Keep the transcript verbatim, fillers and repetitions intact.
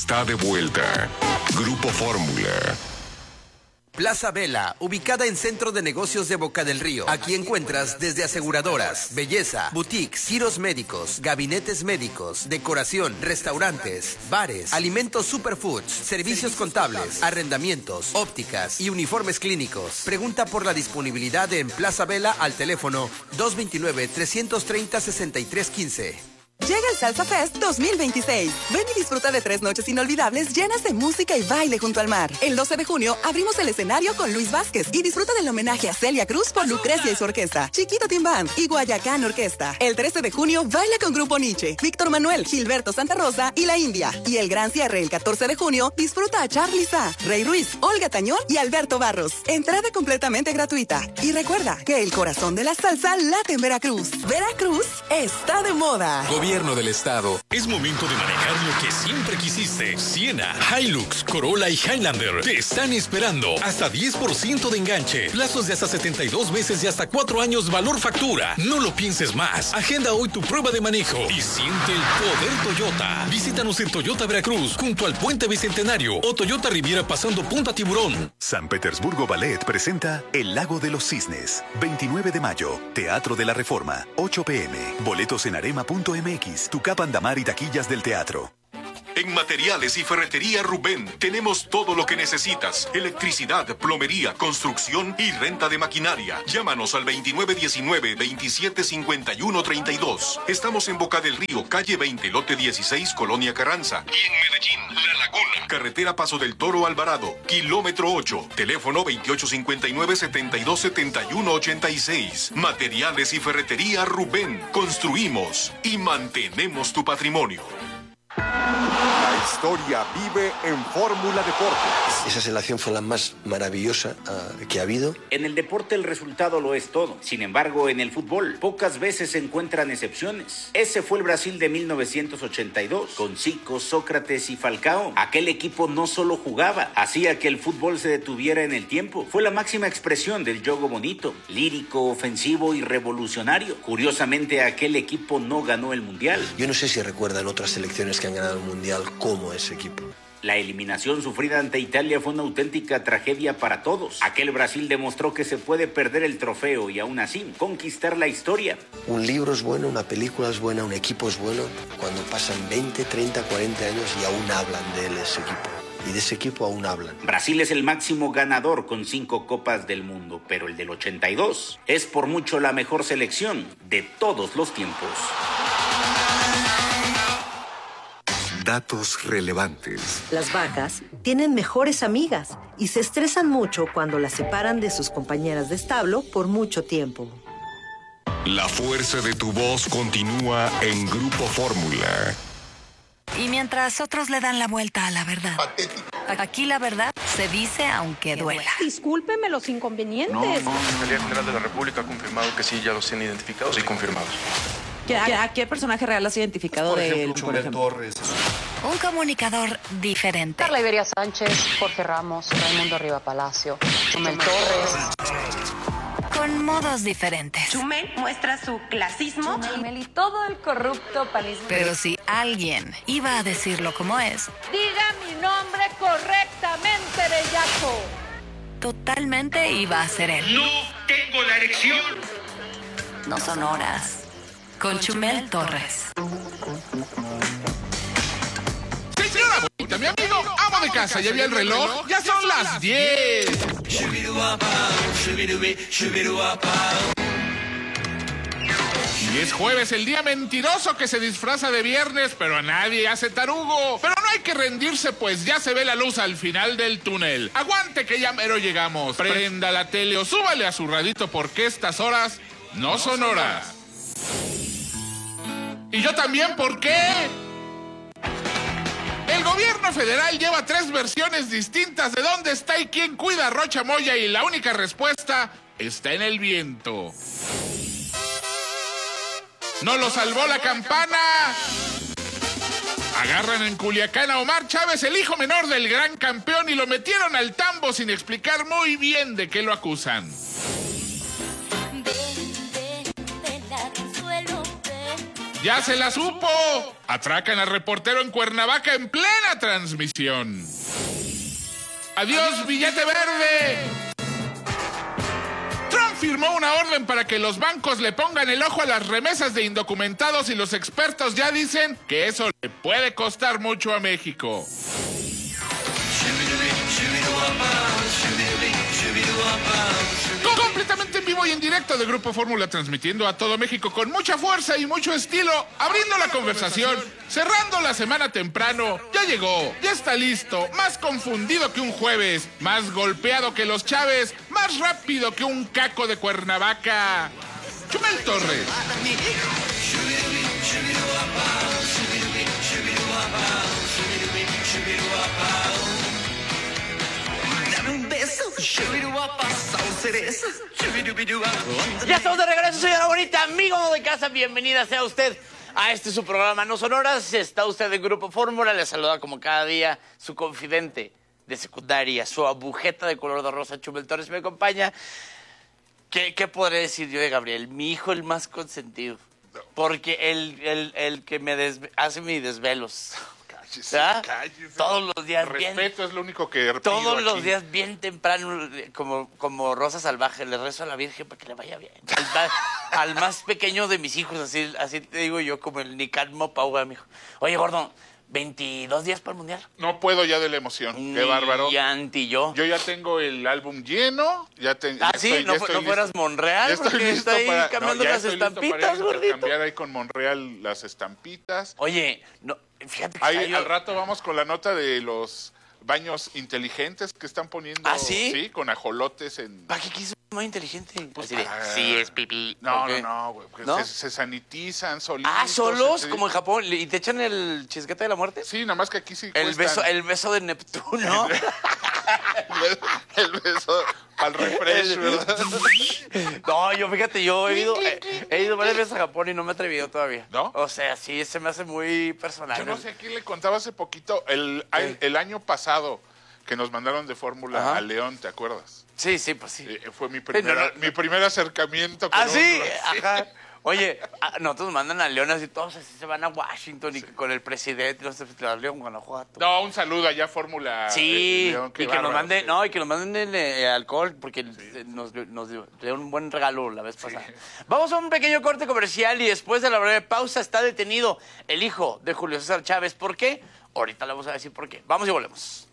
está de vuelta. Grupo Fórmula. Plaza Vela, ubicada en Centro de Negocios de Boca del Río. Aquí encuentras desde aseguradoras, belleza, boutiques, giros médicos, gabinetes médicos, decoración, restaurantes, bares, alimentos superfoods, servicios contables, arrendamientos, ópticas y uniformes clínicos. Pregunta por la disponibilidad en Plaza Vela al teléfono dos dos nueve, tres tres cero, seis tres uno cinco. Llega el Salsa Fest dos mil veintiséis. Ven y disfruta de tres noches inolvidables llenas de música y baile junto al mar. El doce de junio abrimos el escenario con Luis Vázquez y disfruta del homenaje a Celia Cruz por Lucrecia y su orquesta, Chiquito Team Band y Guayacán Orquesta. El trece de junio baila con Grupo Nietzsche, Víctor Manuel, Gilberto Santa Rosa y La India. Y el gran cierre el catorce de junio disfruta a Charly Sa, Rey Ruiz, Olga Tañón y Alberto Barros. Entrada completamente gratuita. Y recuerda que el corazón de la salsa late en Veracruz. Veracruz está de moda. Gobierno del Estado. Es momento de manejar lo que siempre quisiste. Siena, Hilux, Corolla y Highlander te están esperando. Hasta diez por ciento de enganche. Plazos de hasta setenta y dos meses y hasta cuatro años valor factura. No lo pienses más. Agenda hoy tu prueba de manejo y siente el poder Toyota. Visítanos en Toyota Veracruz, junto al Puente Bicentenario o Toyota Riviera pasando Punta Tiburón. San Petersburgo Ballet presenta El Lago de los Cisnes. veintinueve de mayo. Teatro de la Reforma. ocho pe eme. Boletos en arema punto eme equis. Tucap Andamar y taquillas del teatro. En Materiales y Ferretería Rubén tenemos todo lo que necesitas. Electricidad, plomería, construcción y renta de maquinaria. Llámanos al veintinueve diecinueve, veintisiete cincuenta y uno treinta y dos. Estamos en Boca del Río, calle veinte, lote dieciséis, Colonia Carranza. Y en Medellín, La Laguna. Carretera Paso del Toro Alvarado, kilómetro ocho. Teléfono veintiocho cincuenta y nueve, setenta y dos setenta y uno ochenta y seis. Materiales y Ferretería Rubén. Construimos y mantenemos tu patrimonio. La historia vive en Fórmula Deportes. Esa selección fue la más maravillosa uh, que ha habido. En el deporte el resultado lo es todo. Sin embargo, en el fútbol pocas veces se encuentran excepciones. Ese fue el Brasil de mil novecientos ochenta y dos, con Zico, Sócrates y Falcao. Aquel equipo no solo jugaba, hacía que el fútbol se detuviera en el tiempo. Fue la máxima expresión del juego bonito, lírico, ofensivo y revolucionario. Curiosamente, aquel equipo no ganó el Mundial. Yo no sé si recuerdan otras selecciones que han ganado el Mundial como ese equipo. La eliminación sufrida ante Italia fue una auténtica tragedia para todos. Aquel Brasil demostró que se puede perder el trofeo y aún así conquistar la historia. Un libro es bueno, una película es buena, un equipo es bueno cuando pasan veinte, treinta, cuarenta años y aún hablan de él, ese equipo. Y de ese equipo aún hablan. Brasil es el máximo ganador con cinco copas del mundo, pero el del ochenta y dos es por mucho la mejor selección de todos los tiempos. Datos relevantes. Las vacas tienen mejores amigas y se estresan mucho cuando las separan de sus compañeras de establo por mucho tiempo. La fuerza de tu voz continúa en Grupo Fórmula. Y mientras otros le dan la vuelta a la verdad, aquí la verdad se dice aunque duela. Discúlpeme los inconvenientes. No, no, la Fiscalía General de la República ha confirmado que sí, ya los tienen identificados y confirmados. ¿A, ¿A qué personaje real has identificado por de ejemplo, él? Chumel Torres. Un comunicador diferente. Carla Iberia Sánchez, Jorge Ramos, Raimundo Riva Palacio, Chumel Torres. Con modos diferentes. Chumel muestra su clasismo. Chumel y todo el corrupto panismo. Pero si alguien iba a decirlo como es, diga mi nombre correctamente, bellaco. Totalmente iba a ser él. No tengo la erección. No son horas. Con Chumel Torres. Señora bonita, mi amigo, amo de casa, ¿ya vi el reloj? ¡Ya son las diez! Y es jueves, el día mentiroso que se disfraza de viernes, pero a nadie hace tarugo. Pero no hay que rendirse, pues ya se ve la luz al final del túnel. Aguante que ya mero llegamos. Prenda la tele o súbale a su radito porque estas horas no son horas. ¿Y yo también por qué? El gobierno federal lleva tres versiones distintas de dónde está y quién cuida a Rocha Moya y la única respuesta está en el viento. ¡No lo salvó la campana! Agarran en Culiacán a Omar Chávez, el hijo menor del gran campeón, y lo metieron al tambo sin explicar muy bien de qué lo acusan. ¡Ya se la supo! Atracan al reportero en Cuernavaca en plena transmisión. ¡Adiós, billete verde! Trump firmó una orden para que los bancos le pongan el ojo a las remesas de indocumentados y los expertos ya dicen que eso le puede costar mucho a México. Completamente en vivo y en directo de Grupo Fórmula, transmitiendo a todo México con mucha fuerza y mucho estilo, abriendo la conversación, cerrando la semana temprano. Ya llegó, ya está listo, más confundido que un jueves, más golpeado que los Chávez, más rápido que un caco de Cuernavaca. Chumel Torres. Ya estamos de regreso, señora bonita, amigo de casa, bienvenida sea usted a este su programa No Sonoras. Está usted en Grupo Fórmula, le saluda como cada día su confidente de secundaria, su agujeta de color de rosa, Chumel Torres, me acompaña. ¿Qué, qué podré decir yo de Gabriel? Mi hijo el más consentido, porque el, el, el que me desve- hace mis desvelos. Cállese, ¿Ah? cállese. Todos los días Respeto bien, es lo único que pido todos aquí. los días bien temprano, como, como Rosa Salvaje, le rezo a la Virgen para que le vaya bien. Al, más- al más pequeño de mis hijos, así, así te digo yo, como el Nicasmo Pauga, mi hijo. Oye, gordo, ¿veintidós días para el Mundial? No puedo ya de la emoción. Qué bárbaro. Y anti yo. Yo ya tengo el álbum lleno. Ya te, Ah, ya sí, estoy- no, ya fu- estoy no listo. fueras Monreal, Ya estoy porque listo está ahí para cambiando ya las estoy listo estampitas, para ir a gordito. intercambiar ahí con Monreal las estampitas. Oye, no, fíjate que Ahí, está yo- al rato vamos con la nota de los baños inteligentes que están poniendo. ¿Ah, sí? Sí, con ajolotes en... ¿Para qué quiso muy inteligente? Pues Así de, para- sí, es pipí. No, ¿o qué? no, no, güey. Pues ¿No? Se, se sanitizan solitos. Ah, ¿solos? se- Como en Japón. ¿Y te echan el chisguete de la muerte? Sí, nada más que aquí sí El cuestan. beso, el beso de Neptuno. El beso al refresh, El- ¿verdad? No, yo fíjate, yo he ido, he, he ido varias veces a Japón y no me he atrevido todavía. ¿No? O sea, sí, se me hace muy personal. Yo no sé, aquí le contaba hace poquito, el, el, el año pasado que nos mandaron de Fórmula Ajá. a León, ¿te acuerdas? Sí, sí, pues sí. Eh, fue mi, primera, no, no. mi primer acercamiento con ¿Ah, sí? un- Ajá. Oye, a- nosotros nos mandan a León así, todos así se van a Washington y con el presidente, no sé, a León, Guanajuato. No, un saludo allá a Fórmula Sí, de León, qué y que nos bárbaro, manden, sí. no, y que nos manden eh, alcohol, porque eh, nos, nos dieron un buen regalo la vez pasada. Vamos a un pequeño corte comercial y después de la breve pausa está detenido el hijo de Julio César Chávez. ¿Por qué? Ahorita le vamos a decir por qué. Vamos y volvemos.